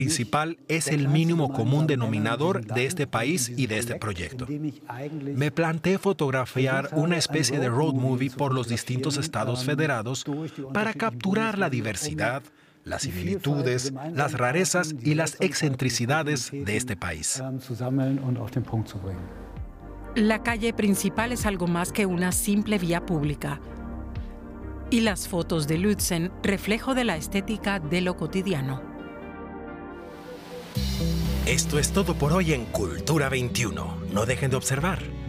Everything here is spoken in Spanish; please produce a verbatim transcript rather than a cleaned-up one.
principal es el mínimo común denominador de este país y de este proyecto. Me planteé fotografiar una especie de road movie por los distintos estados federados para capturar la diversidad, las similitudes, las rarezas y las excentricidades de este país. La calle principal es algo más que una simple vía pública. Y las fotos de Lützen, reflejo de la estética de lo cotidiano. Esto es todo por hoy en Cultura veintiuno. No dejen de observar.